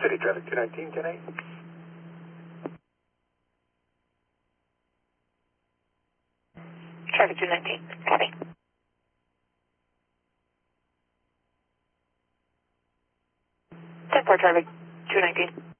City traffic 219, 10-8. Traffic 219, copy. 10-4 traffic 219.